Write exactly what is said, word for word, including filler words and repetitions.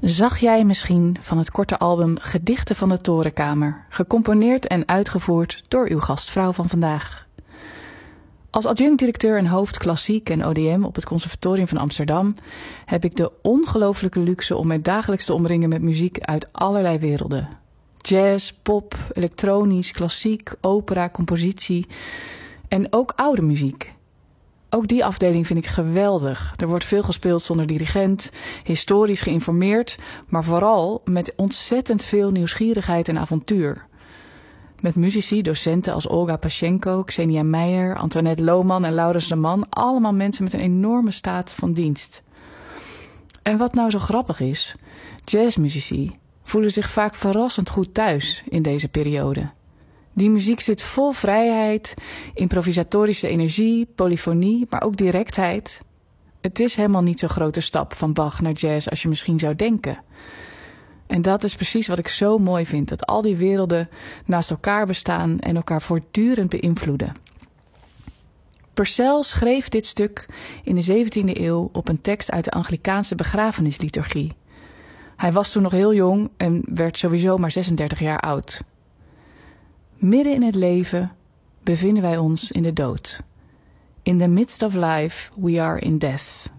Zag jij misschien van het korte album Gedichten van de Torenkamer, gecomponeerd en uitgevoerd door uw gastvrouw van vandaag. Als adjunct-directeur en hoofd klassiek en O D M op het Conservatorium van Amsterdam heb ik de ongelooflijke luxe om mij dagelijks te omringen met muziek uit allerlei werelden. Jazz, pop, elektronisch, klassiek, opera, compositie en ook oude muziek. Ook die afdeling vind ik geweldig. Er wordt veel gespeeld zonder dirigent, historisch geïnformeerd, maar vooral met ontzettend veel nieuwsgierigheid en avontuur. Met muzici, docenten als Olga Pasjenko, Xenia Meijer, Antoinette Lohman en Laurens de Man, allemaal mensen met een enorme staat van dienst. En wat nou zo grappig is, jazzmuzici voelen zich vaak verrassend goed thuis in deze periode. Die muziek zit vol vrijheid, improvisatorische energie, polyfonie, maar ook directheid. Het is helemaal niet zo'n grote stap van Bach naar jazz als je misschien zou denken. En dat is precies wat ik zo mooi vind, dat al die werelden naast elkaar bestaan en elkaar voortdurend beïnvloeden. Purcell schreef dit stuk in de zeventiende eeuw op een tekst uit de Anglikaanse begrafenisliturgie. Hij was toen nog heel jong en werd sowieso maar zesendertig jaar oud. Midden in het leven bevinden wij ons in de dood. In the midst of life we are in death.